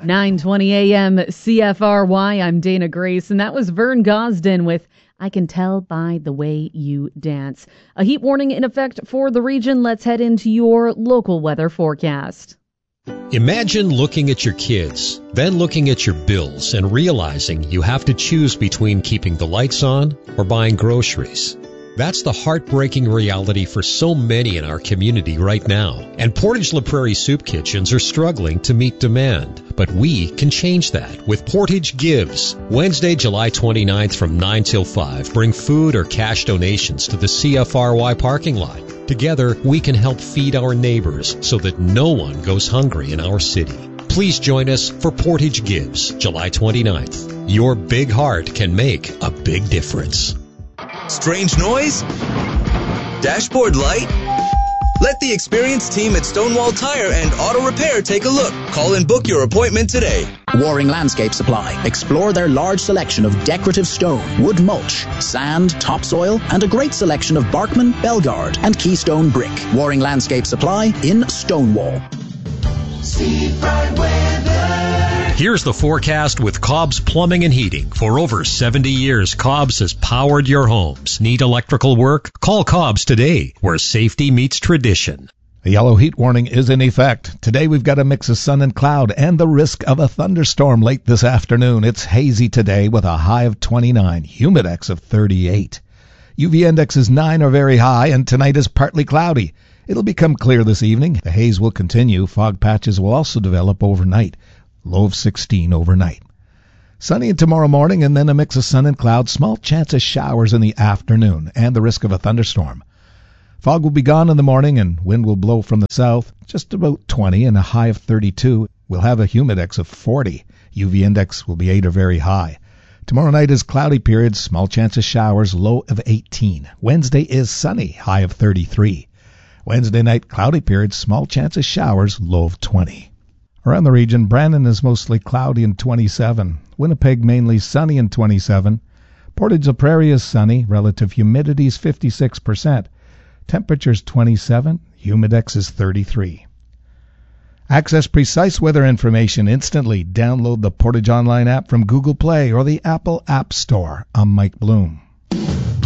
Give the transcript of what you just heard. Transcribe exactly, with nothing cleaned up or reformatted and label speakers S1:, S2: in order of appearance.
S1: nine twenty a.m. C F R Y. I'm Dana Grace, and that was Vern Gosden with I Can Tell by the Way You Dance. A heat warning in effect for the region. Let's head into your local weather forecast.
S2: Imagine looking at your kids, then looking at your bills and realizing you have to choose between keeping the lights on or buying groceries. That's the heartbreaking reality for so many in our community right now. And Portage La Prairie soup kitchens are struggling to meet demand. But we can change that with Portage Gives. Wednesday, July twenty-ninth from nine till five. Bring food or cash donations to the C F R Y parking lot. Together, we can help feed our neighbors so that no one goes hungry in our city. Please join us for Portage Gives, July twenty-ninth. Your big heart can make a big difference.
S3: Strange noise? Dashboard light? Let the experienced team at Stonewall Tire and Auto Repair take a look. Call and book your appointment today.
S4: Waring Landscape Supply. Explore their large selection of decorative stone, wood mulch, sand, topsoil, and a great selection of Barkman, Belgard, and Keystone brick. Waring Landscape Supply in Stonewall.
S5: Seafront weather.
S2: Here's the forecast with Cobb's Plumbing and Heating. For over seventy years, Cobb's has powered your homes. Need electrical work? Call Cobb's today, where safety meets tradition.
S6: A yellow heat warning is in effect. Today we've got a mix of sun and cloud and the risk of a thunderstorm late this afternoon. It's hazy today with a high of twenty-nine, humidex of thirty-eight. U V index is nine or very high, and tonight is partly cloudy. It'll become clear this evening. The haze will continue. Fog patches will also develop overnight. Low of sixteen overnight. Sunny tomorrow morning, and then a mix of sun and clouds. Small chance of showers in the afternoon and the risk of a thunderstorm. Fog will be gone in the morning, and wind will blow from the south, just about twenty and a high of thirty-two. We'll have a humidex of forty. U V index will be eight or very high. Tomorrow night is cloudy periods, small chance of showers, low of eighteen. Wednesday is sunny, high of thirty-three. Wednesday night, cloudy periods, small chance of showers, low of twenty. Around the region, Brandon is mostly cloudy and twenty-seven. Winnipeg mainly sunny and twenty-seven. Portage La Prairie is sunny. Relative humidity is fifty-six percent. Temperatures twenty-seven. Humidex is thirty-three. Access precise weather information instantly. Download the Portage Online app from Google Play or the Apple App Store. I'm Mike Bloom.